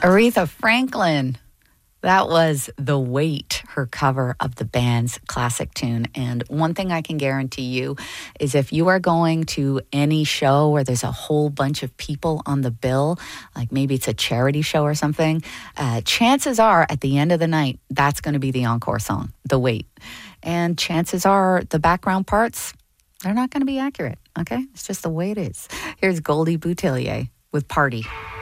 Aretha Franklin. That was The Weight, her cover of the band's classic tune. And one thing I can guarantee you is if you are going to any show where there's a whole bunch of people on the bill, like maybe it's a charity show or something, chances are at the end of the night, that's going to be the encore song, The Weight. And chances are the background parts, they're not going to be accurate, okay? It's just the way it is. Here's Goldie Boutillier with Party.